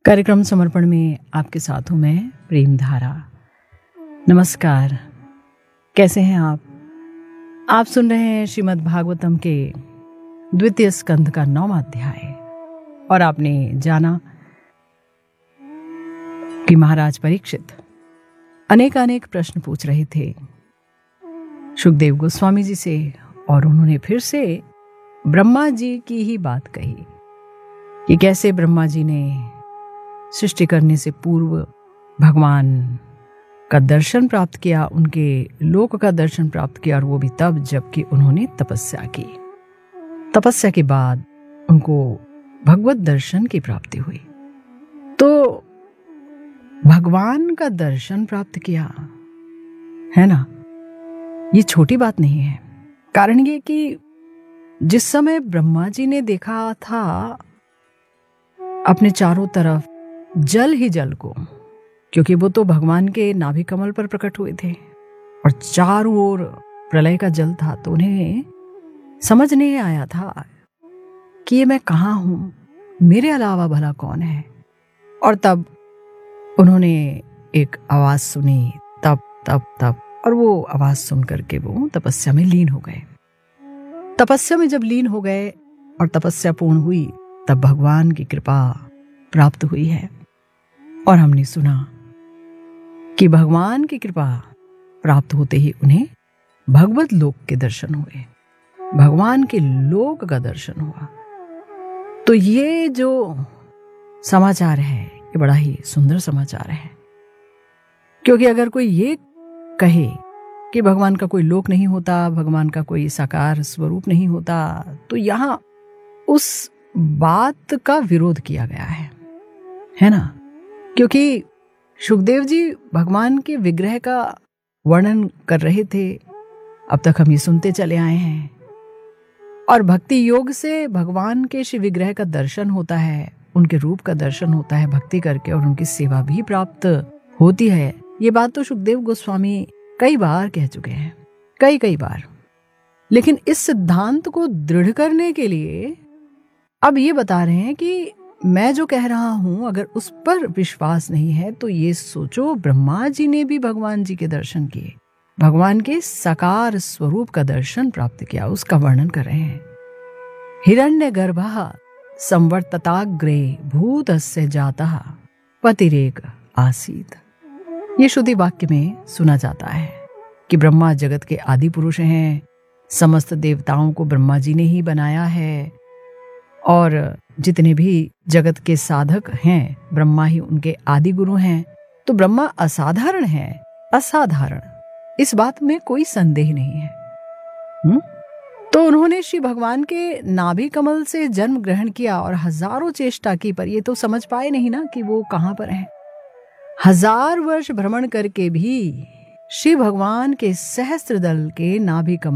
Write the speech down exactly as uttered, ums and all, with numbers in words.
कार्यक्रम समर्पण में आपके साथ हूं मैं प्रेम धारा। नमस्कार, कैसे हैं आप? आप सुन रहे हैं श्रीमद् भागवतम के द्वितीय स्कंध का नौवां अध्याय। और आपने जाना कि महाराज परीक्षित अनेक अनेक प्रश्न पूछ रहे थे सुखदेव गोस्वामी जी से, और उन्होंने फिर से ब्रह्मा जी की ही बात कही कि कैसे ब्रह्मा जी ने सृष्टि करने से पूर्व भगवान का दर्शन प्राप्त किया, उनके लोक का दर्शन प्राप्त किया, और वो भी तब जबकि उन्होंने तपस्या की। तपस्या के बाद उनको भगवत दर्शन की प्राप्ति हुई। तो भगवान का दर्शन प्राप्त किया है ना, ये छोटी बात नहीं है। कारण ये कि जिस समय ब्रह्मा जी ने देखा था अपने चारों तरफ जल ही जल को, क्योंकि वो तो भगवान के नाभि कमल पर प्रकट हुए थे और चारों ओर प्रलय का जल था, तो उन्हें समझ नहीं आया था कि ये मैं कहाँ हूं, मेरे अलावा भला कौन है। और तब उन्होंने एक आवाज सुनी, तब तब तब और वो आवाज सुन करके वो तपस्या में लीन हो गए। तपस्या में जब लीन हो गए और तपस्या पूर्ण हुई, तब भगवान की कृपा प्राप्त हुई है। और हमने सुना कि भगवान की कृपा प्राप्त होते ही उन्हें भगवत लोक के दर्शन हुए, भगवान के लोक का दर्शन हुआ। तो ये जो समाचार है ये बड़ा ही सुंदर समाचार है, क्योंकि अगर कोई ये कहे कि भगवान का कोई लोक नहीं होता, भगवान का कोई साकार स्वरूप नहीं होता, तो यहां उस बात का विरोध किया गया है, है ना। क्योंकि सुखदेव जी भगवान के विग्रह का वर्णन कर रहे थे, अब तक हम ये सुनते चले आए हैं। और भक्ति योग से भगवान के श्री विग्रह का दर्शन होता है, उनके रूप का दर्शन होता है भक्ति करके, और उनकी सेवा भी प्राप्त होती है। ये बात तो सुखदेव गोस्वामी कई बार कह चुके हैं, कई कई बार। लेकिन इस सिद्धांत को दृढ़ करने के लिए अब ये बता रहे हैं कि मैं जो कह रहा हूं, अगर उस पर विश्वास नहीं है तो ये सोचो, ब्रह्मा जी ने भी भगवान जी के दर्शन किए, भगवान के साकार स्वरूप का दर्शन प्राप्त किया, उसका वर्णन कर रहे हैं। हिरण्य गर्भः संवर्तताग्रे भूतस्य जातः पतिरेक आसीत। ये श्रुति वाक्य में सुना जाता है कि ब्रह्मा जगत के आदि पुरुष हैं, समस्त देवताओं को ब्रह्मा जी ने ही बनाया है, और जितने भी जगत के साधक हैं ब्रह्मा ही उनके आदि गुरु हैं। तो ब्रह्मा असाधारण है, असाधारण, इस बात में कोई संदेह नहीं है। हुँ? तो उन्होंने श्री भगवान के नाभि कमल से जन्म ग्रहण किया और हजारों चेष्टा की, पर ये तो समझ पाए नहीं ना कि वो कहां पर है। हजार वर्ष भ्रमण करके भी श्री भगवान के सहस्त्र दल के नाभि कमल